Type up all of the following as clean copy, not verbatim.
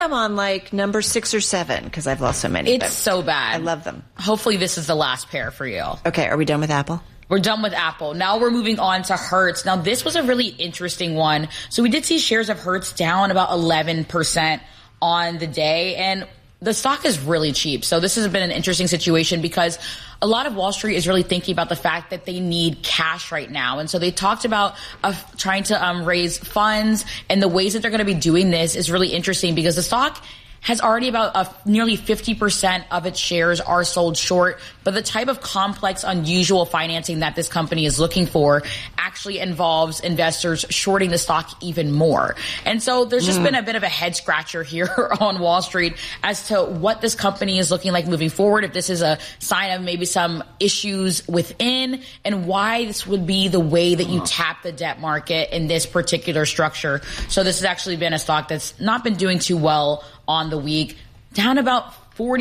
I'm on like number 6 or 7 because I've lost so many. It's so bad. I love them. Hopefully this is the last pair for you. Okay, are we done with Apple? We're done with Apple. Now we're moving on to Hertz. Now this was a really interesting one. So we did see shares of Hertz down about 11% on the day, and the stock is really cheap. So this has been an interesting situation because a lot of Wall Street is really thinking about the fact that they need cash right now. And so they talked about trying to raise funds, and the ways that they're going to be doing this is really interesting because the stock has already about nearly 50% of its shares are sold short. But the type of complex, unusual financing that this company is looking for actually involves investors shorting the stock even more. And so there's just been a bit of a head scratcher here on Wall Street as to what this company is looking like moving forward, if this is a sign of maybe some issues within, and why this would be the way that you tap the debt market in this particular structure. So this has actually been a stock that's not been doing too well on the week, down about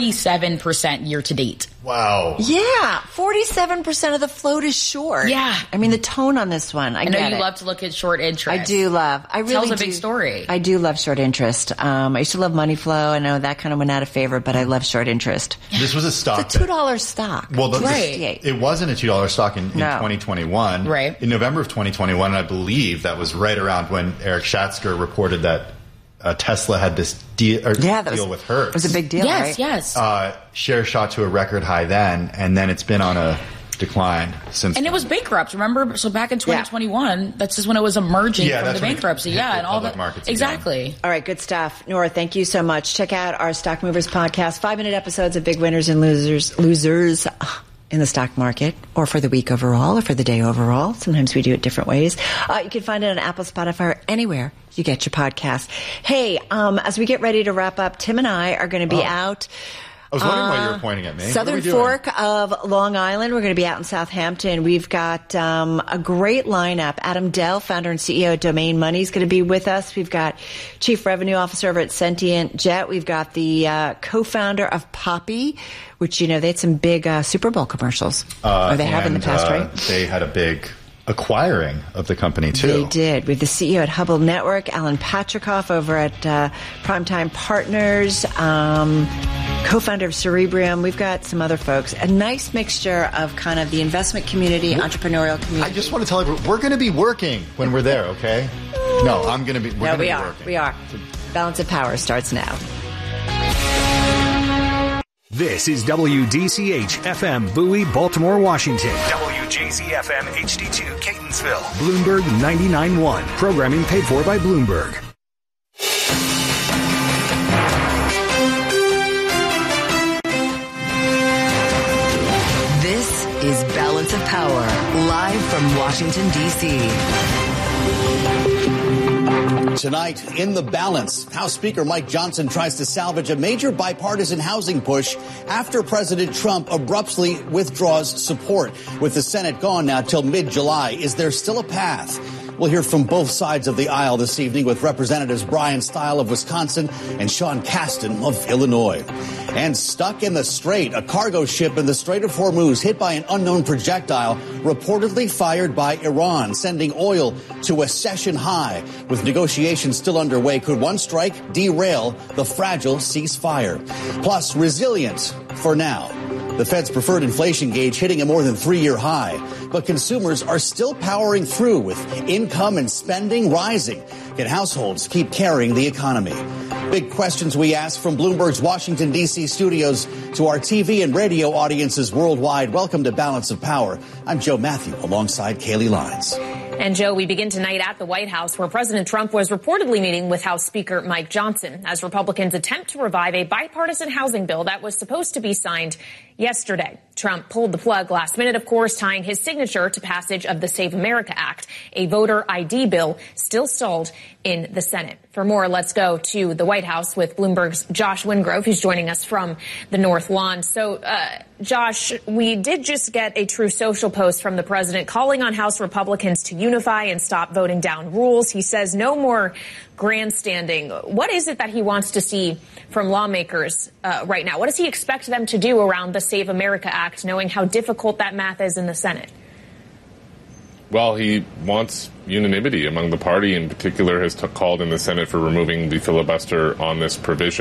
47% year to date. Wow. Yeah, 47% of the float is short. Yeah. I mean, the tone on this one, I know get you it. love to look at short interest. I do love. I really Tells a big story. I do love short interest. I used to love money flow. I know that kind of went out of favor, but I love short interest. This was a stock. It's a $2 stock. Well, right. It wasn't a $2 stock in 2021. Right. In November of 2021, and I believe that was right around when Eric Schatzker reported that Tesla had this deal with Hertz. It was a big deal, right? Yes. Shares shot to a record high then, and then it's been on a decline since. And it was bankrupt, remember? So back in 2021, that's just when it was emerging from the bankruptcy. And all the markets. Exactly. Again. All right, good stuff. Nora, thank you so much. Check out our Stock Movers podcast, 5-minute episodes of big winners and losers in the stock market, or for the week overall, or for the day overall. Sometimes we do it different ways. You can find it on Apple, Spotify, or anywhere you get your podcast. Hey, as we get ready to wrap up, Tim and I are going to be out. I was wondering why you were pointing at me. Southern Fork of Long Island. We're going to be out in Southampton. We've got a great lineup. Adam Dell, founder and CEO of Domain Money, is going to be with us. We've got Chief Revenue Officer over at Sentient Jet. We've got the co-founder of Poppy, which, you know, they had some big Super Bowl commercials. Or they have in the past, right? They had a big acquiring of the company, too. They did. We have the CEO at Hubble Network, Alan Patrikoff over at Primetime Partners, co-founder of Cerebrium. We've got some other folks. A nice mixture of kind of the investment community, entrepreneurial community. I just want to tell everyone, we're going to be working when we're there, okay? No, I'm going to be. No, we are. We are. Balance of Power starts now. This is WDCH FM Bowie, Baltimore, Washington. WJZ FM HD2 Catonsville. Bloomberg 99.1. Programming paid for by Bloomberg. This is Balance of Power, live from Washington, D.C. Tonight, in The Balance, House Speaker Mike Johnson tries to salvage a major bipartisan housing push after President Trump abruptly withdraws support. With the Senate gone now till mid-July, is there still a path? We'll hear from both sides of the aisle this evening with Representatives Brian Stile of Wisconsin and Sean Casten of Illinois. And stuck in the Strait, a cargo ship in the Strait of Hormuz hit by an unknown projectile reportedly fired by Iran, sending oil to a session high. With negotiations still underway, could one strike derail the fragile ceasefire? Plus, resilient for now. The Fed's preferred inflation gauge hitting a more than 3-year high. But consumers are still powering through with income and spending rising. Can households keep carrying the economy? Big questions we ask from Bloomberg's Washington, D.C. studios to our TV and radio audiences worldwide. Welcome to Balance of Power. I'm Joe Matthew alongside Kaylee Lyons. And Joe, we begin tonight at the White House, where President Trump was reportedly meeting with House Speaker Mike Johnson as Republicans attempt to revive a bipartisan housing bill that was supposed to be signed yesterday. Trump pulled the plug last minute, of course, tying his signature to passage of the Save America Act, a voter ID bill still stalled in the Senate. For more, let's go to the White House with Bloomberg's Josh Wingrove, who's joining us from the North Lawn. So, Josh, we did just get a True Social post from the president calling on House Republicans to unify and stop voting down rules. He says no more grandstanding. What is it that he wants to see from lawmakers right now? What does he expect them to do around the Save America Act, knowing how difficult that math is in the Senate? Well, he wants unanimity among the party. In particular, has called in the Senate for removing the filibuster on this provision.